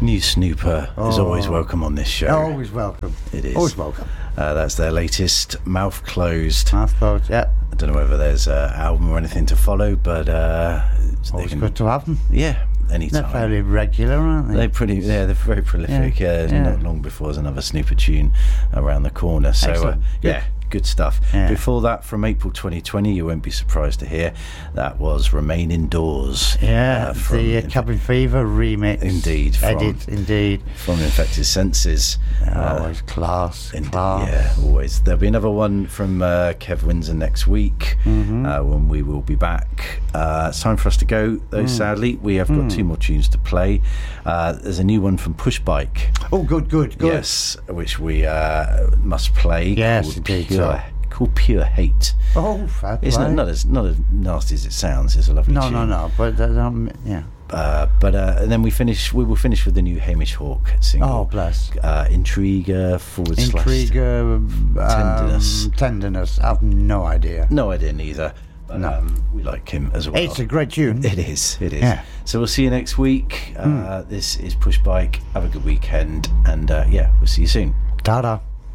New Snooper is always welcome on this show. Always welcome. It is. Always welcome. That's their latest, Mouth Closed. Mouth Closed, yeah. I don't know whether there's an album or anything to follow, but always good to have them. Yeah, anytime. They're fairly regular, aren't they? They're very prolific. Not long before there's another Snooper tune around the corner. So good stuff. Yeah. Before that, from April 2020, you won't be surprised to hear, that was Remain Indoors. Yeah, the Cabin Fever remix. Indeed. Indeed. From Infected Senses. Always class. Yeah, always. There'll be another one from Kev Windsor next week, when we will be back. It's time for us to go, though, sadly. We have got 2 more tunes to play. There's a new one from Push Bike. Oh, good. Yes, which we must play. Yes, indeed. Called Pure Hate. Oh, fair play. It's not as nasty as it sounds. It's a lovely tune. No, but yeah. And then we will finish with the new Hamish Hawk single. Oh, bless. Intriga / Tenderness. I have no idea. No idea neither. But, no. We like him as well. It's a great tune. It is. Yeah. So we'll see you next week. This is Push Bike. Have a good weekend. And we'll see you soon. Ta-da.